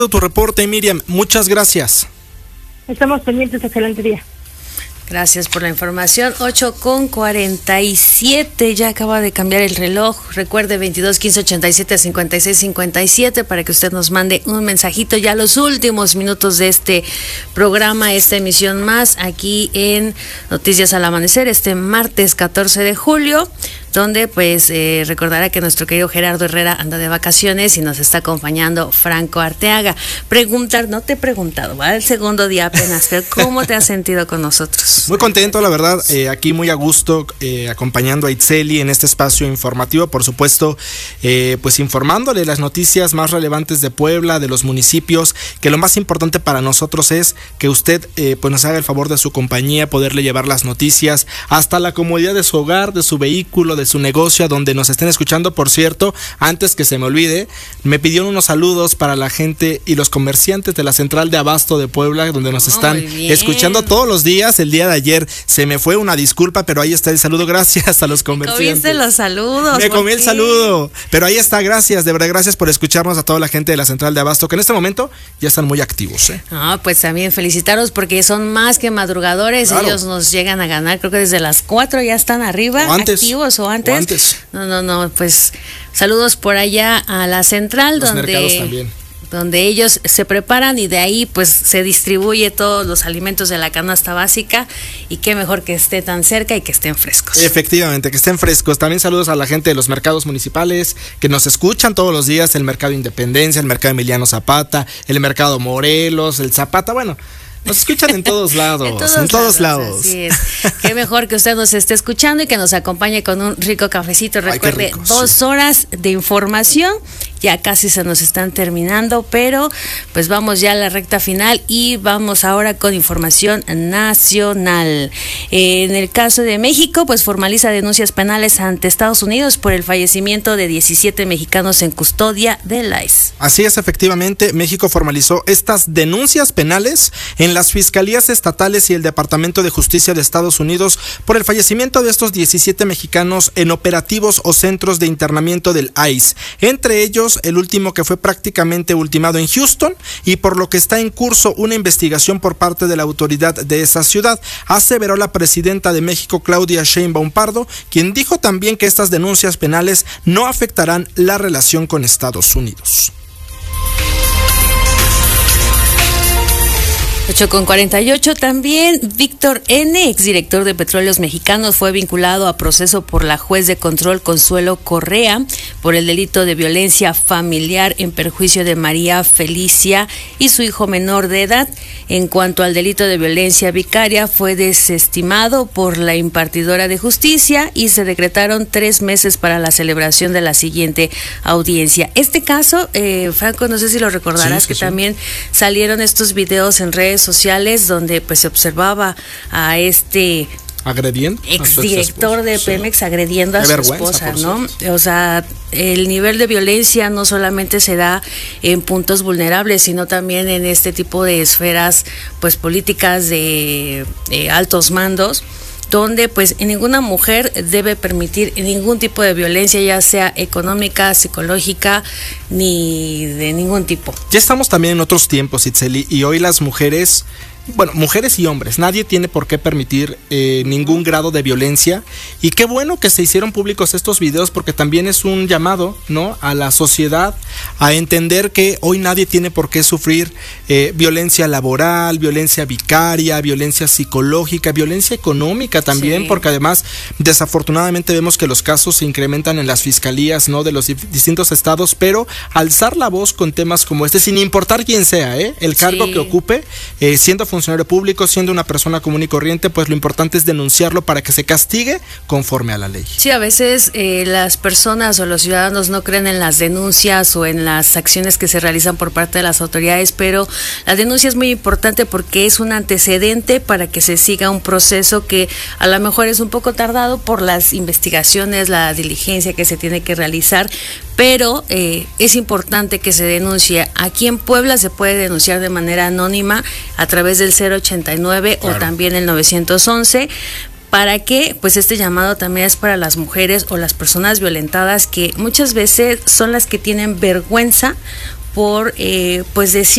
Tu reporte, Miriam, muchas gracias. Estamos pendientes, excelente día. Gracias por la información. 8:47, ya acaba de cambiar el reloj. Recuerde 22 15 87 56 57 para que usted nos mande un mensajito ya los últimos minutos de este programa, esta emisión más aquí en Noticias al Amanecer, este martes 14 de julio. Donde pues recordará que nuestro querido Gerardo Herrera anda de vacaciones y nos está acompañando Franco Arteaga. No te he preguntado, va el segundo día apenas, pero ¿cómo te has sentido con nosotros? Muy contento, la verdad, aquí muy a gusto, acompañando a Itzeli en este espacio informativo, por supuesto, pues informándole las noticias más relevantes de Puebla, de los municipios, que lo más importante para nosotros es que usted pues nos haga el favor de su compañía, poderle llevar las noticias hasta la comodidad de su hogar, de su vehículo, de su negocio, a donde nos estén escuchando. Por cierto, antes que se me olvide, me pidieron unos saludos para la gente y los comerciantes de la central de abasto de Puebla, donde nos están escuchando todos los días. El día de ayer se me fue, una disculpa, pero ahí está el saludo. Gracias a los comerciantes. ¿Comiste los saludos? Me comí el saludo, pero ahí está. Gracias, de verdad, gracias por escucharnos a toda la gente de la central de abasto, que en este momento ya están muy activos. Pues también felicitaros porque son más que madrugadores. Claro. Ellos nos llegan a ganar, creo que desde las 4 ya están arriba, o antes, activos o antes. No, pues saludos por allá a la central, los mercados también, donde ellos se preparan y de ahí pues se distribuye todos los alimentos de la canasta básica, y qué mejor que esté tan cerca y que estén frescos. Efectivamente, que estén frescos. También saludos a la gente de los mercados municipales que nos escuchan todos los días, el Mercado Independencia, el Mercado Emiliano Zapata, el Mercado Morelos, el Zapata, bueno, nos escuchan en todos lados, en todos lados. Así es. Qué mejor que usted nos esté escuchando y que nos acompañe con un rico cafecito. Recuerde, rico, 2 horas de información. Ya casi se nos están terminando, pero pues vamos ya a la recta final y vamos ahora con información nacional. En el caso de México, pues formaliza denuncias penales ante Estados Unidos por el fallecimiento de 17 mexicanos en custodia del ICE. Así es, efectivamente, México formalizó estas denuncias penales en las fiscalías estatales y el Departamento de Justicia de Estados Unidos por el fallecimiento de estos 17 mexicanos en operativos o centros de internamiento del ICE. Entre ellos, el último que fue prácticamente ultimado en Houston, y por lo que está en curso una investigación por parte de la autoridad de esa ciudad, aseveró la presidenta de México, Claudia Sheinbaum Pardo, quien dijo también que estas denuncias penales no afectarán la relación con Estados Unidos. 8:48 también. Víctor N., exdirector de Petróleos Mexicanos, fue vinculado a proceso por la juez de control Consuelo Correa por el delito de violencia familiar en perjuicio de María Felicia y su hijo menor de edad. En cuanto al delito de violencia vicaria, fue desestimado por la impartidora de justicia y se decretaron 3 meses para la celebración de la siguiente audiencia. Este caso, Franco, no sé si lo recordarás, sí. También salieron estos videos en redes sociales donde pues se observaba a este exdirector de Pemex agrediendo a su esposa, ¿no? O sea, el nivel de violencia no solamente se da en puntos vulnerables, sino también en este tipo de esferas pues políticas de altos mandos, donde pues ninguna mujer debe permitir ningún tipo de violencia, ya sea económica, psicológica, ni de ningún tipo. Ya estamos también en otros tiempos, Itzeli, y hoy las mujeres, bueno, mujeres y hombres, nadie tiene por qué permitir ningún grado de violencia, y qué bueno que se hicieron públicos estos videos, porque también es un llamado, ¿no?, a la sociedad a entender que hoy nadie tiene por qué sufrir violencia laboral, violencia vicaria, violencia psicológica, violencia económica también, sí. Porque además desafortunadamente vemos que los casos se incrementan en las fiscalías, ¿no?, de los distintos estados, pero alzar la voz con temas como este, sin importar quién sea, el cargo que ocupe, siendo funcionario público, siendo una persona común y corriente, pues lo importante es denunciarlo para que se castigue conforme a la ley. Sí, a veces las personas o los ciudadanos no creen en las denuncias o en las acciones que se realizan por parte de las autoridades, pero la denuncia es muy importante porque es un antecedente para que se siga un proceso que a lo mejor es un poco tardado por las investigaciones, la diligencia que se tiene que realizar, pero es importante que se denuncie. Aquí en Puebla se puede denunciar de manera anónima a través del 089, claro, o también el 911. ¿Para qué? Pues este llamado también es para las mujeres o las personas violentadas, que muchas veces son las que tienen vergüenza por pues decir